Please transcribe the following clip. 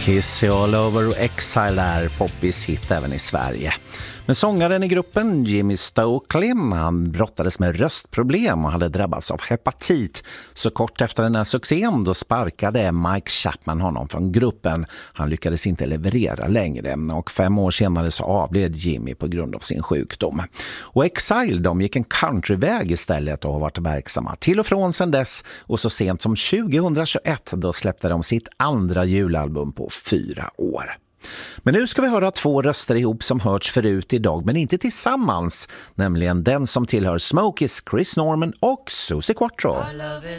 Kiss All Over Exile är poppis hit även i Sverige. Men sångaren i gruppen, Jimmy Stokely, han brottades med röstproblem och hade drabbats av hepatit. Så kort efter den här succén då sparkade Mike Chapman honom från gruppen. Han lyckades inte leverera längre och 5 år senare så avled Jimmy på grund av sin sjukdom. Och Exile, de gick en countryväg istället och har varit verksamma till och från sedan dess, och så sent som 2021 då släppte de sitt andra julalbum på 4 år. Men nu ska vi höra 2 röster ihop som hörts förut idag men inte tillsammans, nämligen den som tillhör Smokies, Chris Norman och Susie Quattro.